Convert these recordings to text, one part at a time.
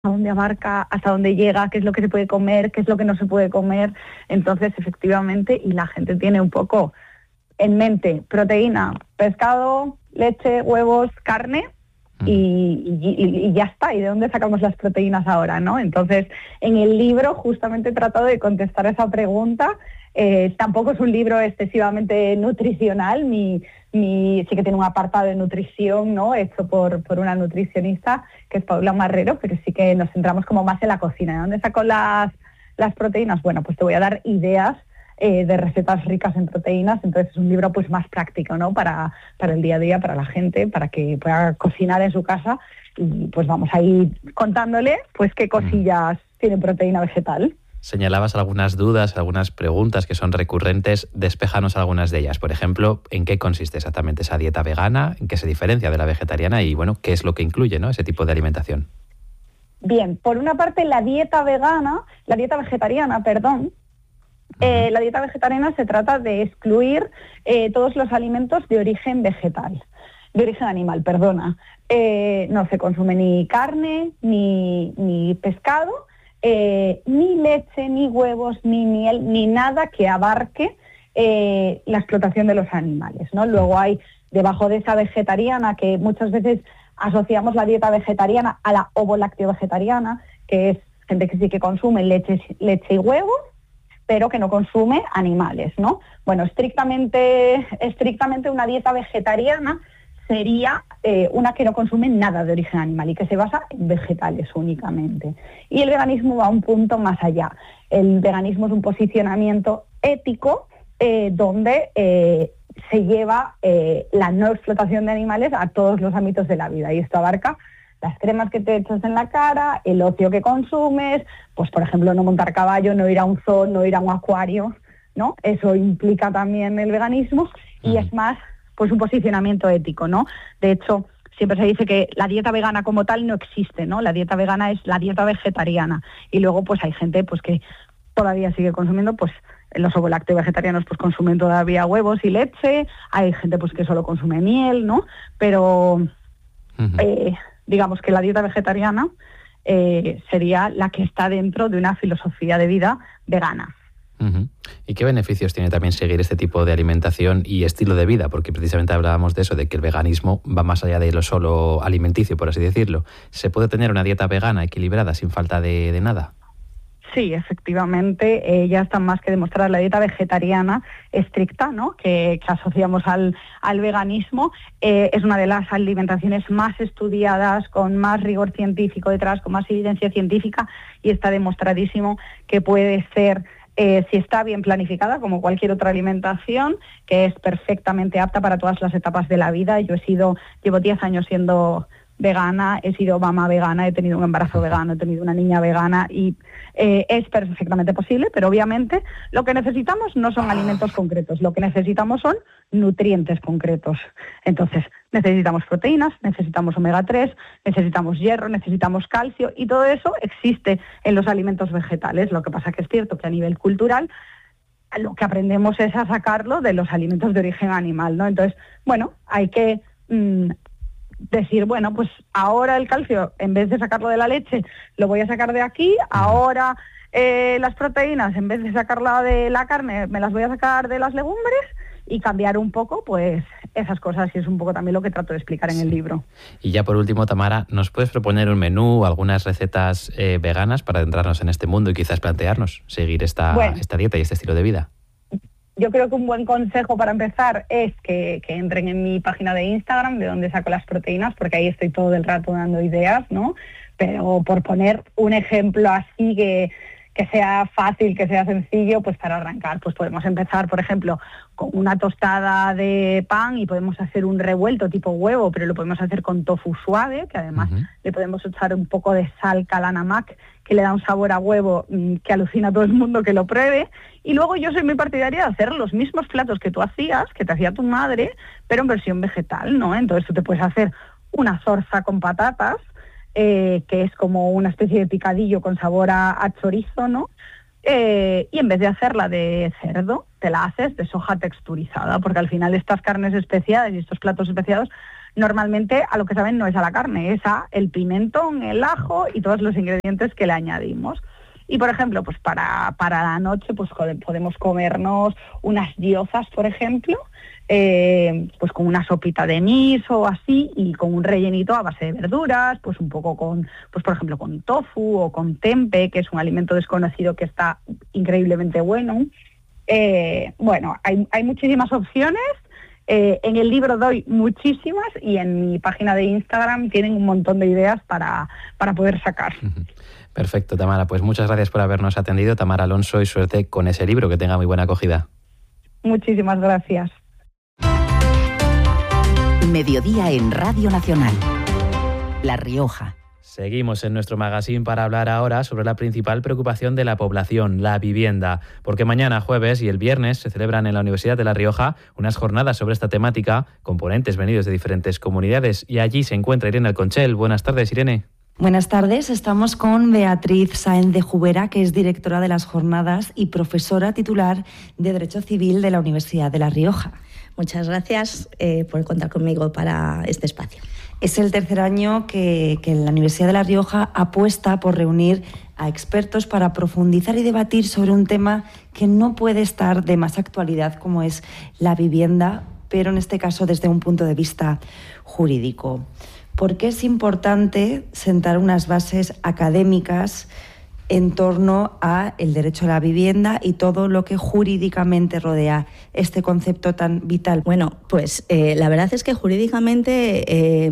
dónde abarca, hasta dónde llega, qué es lo que se puede comer, qué es lo que no se puede comer. Entonces, efectivamente, y la gente tiene un poco en mente proteína, pescado, leche, huevos, carne, y ya está. ¿Y de dónde sacamos las proteínas ahora, no? Entonces, en el libro justamente he tratado de contestar esa pregunta. Tampoco es un libro excesivamente nutricional, sí que tiene un apartado de nutrición, ¿no?, hecho por una nutricionista, que es Paula Marrero, pero sí que nos centramos como más en la cocina. ¿De dónde saco las proteínas? Bueno, pues te voy a dar ideas de recetas ricas en proteínas. Entonces es un libro pues más práctico, ¿no?, para el día a día, para la gente, para que pueda cocinar en su casa, y pues vamos a ir contándole pues qué cosillas tiene proteína vegetal. Señalabas algunas dudas, algunas preguntas que son recurrentes. Despéjanos algunas de ellas. Por ejemplo, ¿en qué consiste exactamente esa dieta vegana? ¿En qué se diferencia de la vegetariana? Y bueno, ¿qué es lo que incluye, ¿no?, ese tipo de alimentación? Bien, por una parte la dieta vegetariana, la dieta vegetariana se trata de excluir todos los alimentos de origen animal. No se consume ni carne, ni pescado, ni leche, ni huevos, ni miel, ni nada que abarque la explotación de los animales, ¿no? Luego hay, debajo de esa vegetariana, que muchas veces asociamos la dieta vegetariana a la ovo-lácteo-vegetariana, que es gente que sí que consume leche y huevos, pero que no consume animales, ¿no? Bueno, estrictamente una dieta vegetariana sería una que no consume nada de origen animal y que se basa en vegetales únicamente. Y el veganismo va un punto más allá. El veganismo es un posicionamiento ético donde se lleva la no explotación de animales a todos los ámbitos de la vida, y esto abarca las cremas que te echas en la cara, el ocio que consumes, pues por ejemplo no montar caballo, no ir a un zoo, no ir a un acuario, ¿no? Eso implica también el veganismo, y es más pues un posicionamiento ético, ¿no? De hecho, siempre se dice que la dieta vegana como tal no existe, ¿no? La dieta vegana es la dieta vegetariana, y luego pues hay gente pues que todavía sigue consumiendo, pues los ovo-lácteo vegetarianos pues consumen todavía huevos y leche, hay gente pues que solo consume miel, ¿no? Pero digamos que la dieta vegetariana sería la que está dentro de una filosofía de vida vegana. ¿Y qué beneficios tiene también seguir este tipo de alimentación y estilo de vida? Porque precisamente hablábamos de eso, de que el veganismo va más allá de lo solo alimenticio, por así decirlo. ¿Se puede tener una dieta vegana equilibrada sin falta de nada? Sí, efectivamente, ya está más que demostrada. La dieta vegetariana estricta, ¿no?, que asociamos al veganismo, es una de las alimentaciones más estudiadas, con más rigor científico detrás, con más evidencia científica, y está demostradísimo que puede ser, si está bien planificada, como cualquier otra alimentación, que es perfectamente apta para todas las etapas de la vida. Llevo 10 años siendo vegana, he sido mamá vegana, he tenido un embarazo vegano, he tenido una niña vegana, y es perfectamente posible, pero obviamente lo que necesitamos no son alimentos concretos, lo que necesitamos son nutrientes concretos. Entonces, necesitamos proteínas, necesitamos omega 3, necesitamos hierro, necesitamos calcio, y todo eso existe en los alimentos vegetales. Lo que pasa que es cierto que a nivel cultural lo que aprendemos es a sacarlo de los alimentos de origen animal, ¿no? Entonces, bueno, hay que decir, bueno, pues ahora el calcio, en vez de sacarlo de la leche, lo voy a sacar de aquí. Ahora las proteínas, en vez de sacarla de la carne, me las voy a sacar de las legumbres, y cambiar un poco pues esas cosas, y es un poco también lo que trato de explicar en el libro. Y ya por último, Tamara, ¿nos puedes proponer un menú, algunas recetas veganas para adentrarnos en este mundo y quizás plantearnos seguir esta dieta y este estilo de vida? Yo creo que un buen consejo para empezar es que entren en mi página de Instagram, de donde saco las proteínas, porque ahí estoy todo el rato dando ideas, ¿no? Pero por poner un ejemplo así que sea fácil, que sea sencillo, pues para arrancar, pues podemos empezar, por ejemplo, con una tostada de pan, y podemos hacer un revuelto tipo huevo, pero lo podemos hacer con tofu suave, que además le podemos echar un poco de sal kalanamak, que le da un sabor a huevo que alucina a todo el mundo que lo pruebe. Y luego yo soy muy partidaria de hacer los mismos platos que tú hacías, que te hacía tu madre, pero en versión vegetal, ¿no? Entonces tú te puedes hacer una zorza con patatas, que es como una especie de picadillo con sabor a chorizo, ¿no? Y en vez de hacerla de cerdo, te la haces de soja texturizada, porque al final estas carnes especiadas y estos platos especiados normalmente a lo que saben no es a la carne, es a el pimentón, el ajo y todos los ingredientes que le añadimos. Y, por ejemplo, pues para la noche pues podemos comernos unas gyozas, por ejemplo, pues con una sopita de miso o así, y con un rellenito a base de verduras, pues un poco con, pues por ejemplo, con tofu o con tempeh, que es un alimento desconocido que está increíblemente bueno. Bueno, hay muchísimas opciones. En el libro doy muchísimas y en mi página de Instagram tienen un montón de ideas para poder sacar. Perfecto, Tamara. Pues muchas gracias por habernos atendido, Tamara Alonso, y suerte con ese libro, que tenga muy buena acogida. Muchísimas gracias. Mediodía en Radio Nacional. La Rioja. Seguimos en nuestro magazine para hablar ahora sobre la principal preocupación de la población, la vivienda, porque mañana jueves y el viernes se celebran en la Universidad de La Rioja unas jornadas sobre esta temática con ponentes venidos de diferentes comunidades, y allí se encuentra Irene Alconchel. Buenas tardes, Irene. Buenas tardes, estamos con Beatriz Sáenz de Jubera, que es directora de las jornadas y profesora titular de Derecho Civil de la Universidad de La Rioja. Muchas gracias por contar conmigo para este espacio. Es el tercer año que la Universidad de La Rioja apuesta por reunir a expertos para profundizar y debatir sobre un tema que no puede estar de más actualidad, como es la vivienda, pero en este caso desde un punto de vista jurídico. ¿Por qué es importante sentar unas bases académicas en torno a el derecho a la vivienda y todo lo que jurídicamente rodea este concepto tan vital? Bueno, pues la verdad es que jurídicamente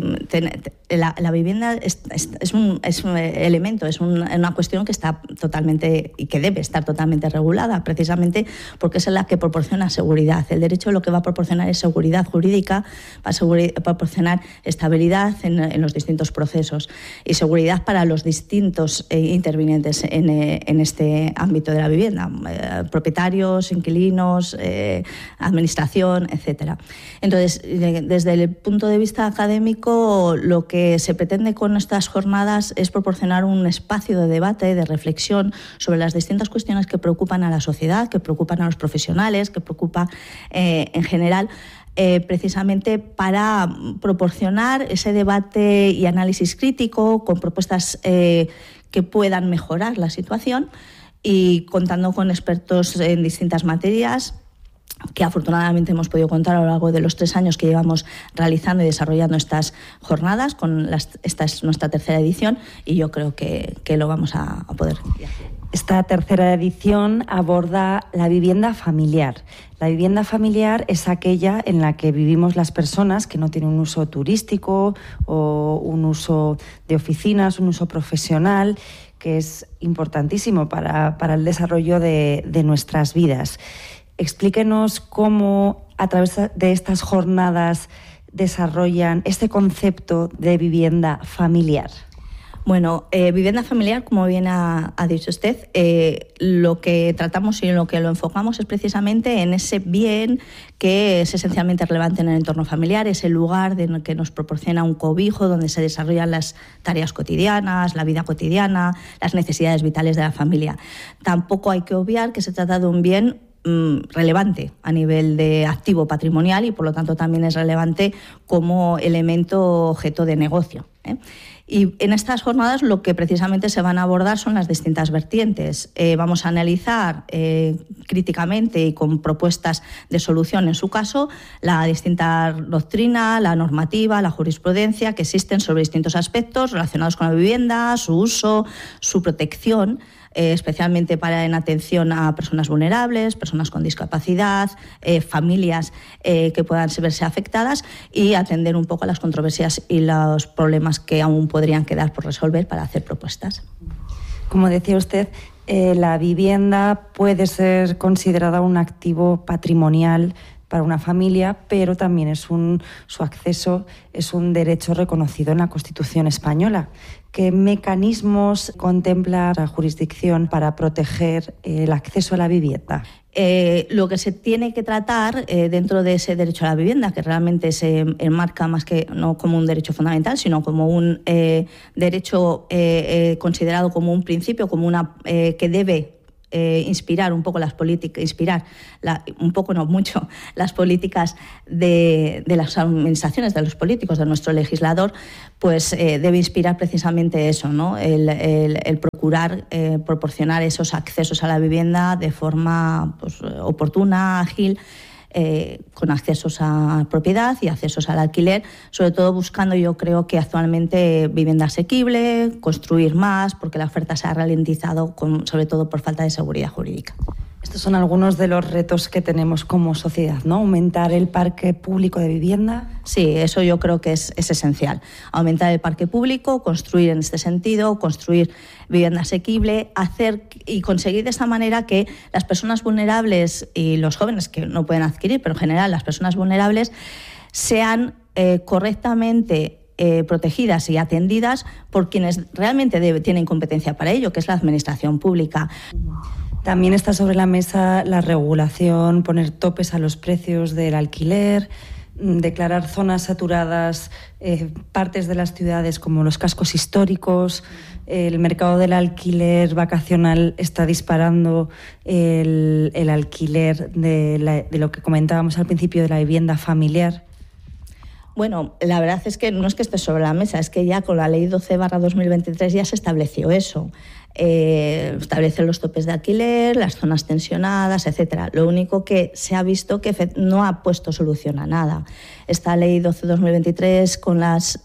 la vivienda es un elemento, es una cuestión que está totalmente y que debe estar totalmente regulada, precisamente porque es la que proporciona seguridad. El derecho lo que va a proporcionar es seguridad jurídica, va a proporcionar estabilidad en los distintos procesos y seguridad para los distintos intervinientes en este ámbito de la vivienda, propietarios, inquilinos, administración, etcétera. Entonces, desde el punto de vista académico, lo que se pretende con estas jornadas es proporcionar un espacio de debate, de reflexión sobre las distintas cuestiones que preocupan a la sociedad, que preocupan a los profesionales, que preocupan en general, precisamente para proporcionar ese debate y análisis crítico con propuestas que puedan mejorar la situación, y contando con expertos en distintas materias que afortunadamente hemos podido contar a lo largo de los 3 años que llevamos realizando y desarrollando estas jornadas. Esta es nuestra tercera edición y yo creo que lo vamos a poder. Esta tercera edición aborda la vivienda familiar. La vivienda familiar es aquella en la que vivimos las personas que no tienen un uso turístico o un uso de oficinas, un uso profesional, que es importantísimo para el desarrollo de nuestras vidas. Explíquenos cómo, a través de estas jornadas, desarrollan este concepto de vivienda familiar. Bueno, vivienda familiar, como bien ha dicho usted, lo que tratamos y en lo que lo enfocamos es precisamente en ese bien que es esencialmente relevante en el entorno familiar, ese lugar que nos proporciona un cobijo donde se desarrollan las tareas cotidianas, la vida cotidiana, las necesidades vitales de la familia. Tampoco hay que obviar que se trata de un bien relevante a nivel de activo patrimonial y por lo tanto también es relevante como elemento objeto de negocio. Y en estas jornadas lo que precisamente se van a abordar son las distintas vertientes. Vamos a analizar críticamente y con propuestas de solución, en su caso, la distinta doctrina, la normativa, la jurisprudencia que existen sobre distintos aspectos relacionados con la vivienda, su uso, su protección, especialmente en atención a personas vulnerables, personas con discapacidad, familias que puedan verse afectadas, y atender un poco a las controversias y los problemas que aún podrían quedar por resolver para hacer propuestas. Como decía usted, la vivienda puede ser considerada un activo patrimonial para una familia, pero también su acceso es un derecho reconocido en la Constitución española. ¿Qué mecanismos contempla la jurisdicción para proteger el acceso a la vivienda? Lo que se tiene que tratar dentro de ese derecho a la vivienda, que realmente se enmarca más que no como un derecho fundamental, sino como un derecho considerado como un principio, como que debe inspirar un poco las políticas, mucho las políticas de las administraciones, de los políticos, de nuestro legislador, pues debe inspirar precisamente eso, ¿no? El procurar proporcionar esos accesos a la vivienda de forma pues, oportuna, ágil, con accesos a propiedad y accesos al alquiler, sobre todo buscando, yo creo que actualmente vivienda asequible, construir más, porque la oferta se ha ralentizado, sobre todo por falta de seguridad jurídica. Estos son algunos de los retos que tenemos como sociedad, ¿no? Aumentar el parque público de vivienda. Sí, eso yo creo que es esencial. Aumentar el parque público, construir en este sentido, construir vivienda asequible, hacer y conseguir de esta manera que las personas vulnerables y los jóvenes que no pueden adquirir, pero en general las personas vulnerables, sean correctamente protegidas y atendidas por quienes realmente tienen competencia para ello, que es la administración pública. También está sobre la mesa la regulación, poner topes a los precios del alquiler, declarar zonas saturadas, partes de las ciudades como los cascos históricos. El mercado del alquiler vacacional está disparando el alquiler de lo que comentábamos al principio de la vivienda familiar. Bueno, la verdad es que no es que esté sobre la mesa, es que ya con la Ley 12/2023 ya se estableció eso. Establecen los topes de alquiler, las zonas tensionadas, etcétera. Lo único que se ha visto que no ha puesto solución a nada. Esta Ley 12/2023 con las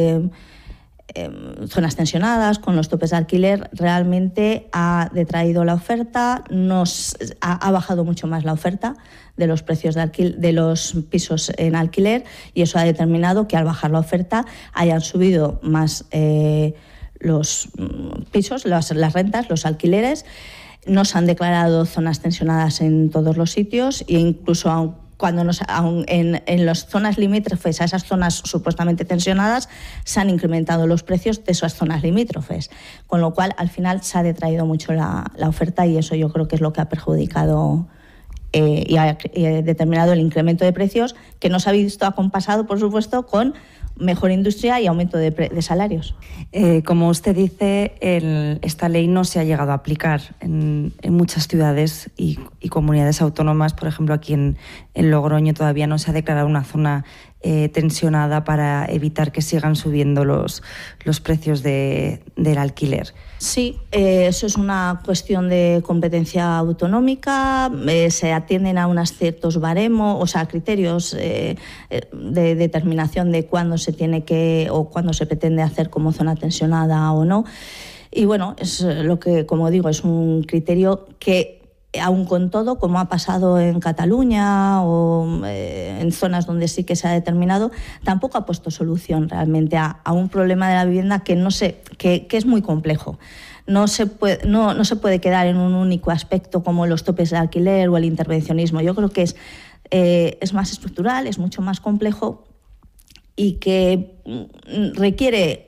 zonas tensionadas, con los topes de alquiler, realmente ha detraído la oferta, ha bajado mucho más la oferta de los precios de los pisos en alquiler, y eso ha determinado que al bajar la oferta hayan subido más los pisos, las rentas, los alquileres. No se han declarado zonas tensionadas en todos los sitios, e incluso en las zonas limítrofes a esas zonas supuestamente tensionadas se han incrementado los precios de esas zonas limítrofes, con lo cual al final se ha detraído mucho la oferta, y eso yo creo que es lo que ha perjudicado y ha determinado el incremento de precios, que no se ha visto acompasado, por supuesto, con mejor industria y aumento de salarios. Como usted dice, esta ley no se ha llegado a aplicar en muchas ciudades y comunidades autónomas. Por ejemplo, aquí en Logroño todavía no se ha declarado una zona tensionada para evitar que sigan subiendo los precios del alquiler. Sí, eso es una cuestión de competencia autonómica. Se atienden a unos ciertos baremos, o sea, criterios de determinación de cuándo se tiene que o cuándo se pretende hacer como zona tensionada o no. Y bueno, es lo que, como digo, es un criterio que, aun con todo, como ha pasado en Cataluña o en zonas donde sí que se ha determinado, tampoco ha puesto solución realmente a un problema de la vivienda que es muy complejo. No se puede quedar en un único aspecto como los topes de alquiler o el intervencionismo. Yo creo que es más estructural, es mucho más complejo y que requiere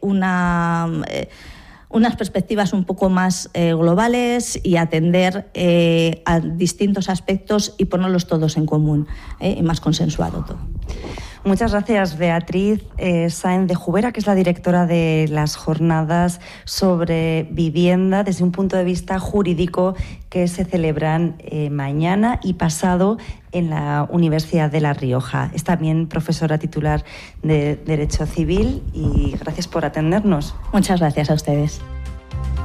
unas perspectivas un poco más globales y atender a distintos aspectos y ponerlos todos en común y más consensuado todo. Muchas gracias, Beatriz Sáenz de Jubera, que es la directora de las jornadas sobre vivienda desde un punto de vista jurídico que se celebran mañana y pasado en la Universidad de La Rioja. Es también profesora titular de Derecho Civil y gracias por atendernos. Muchas gracias a ustedes.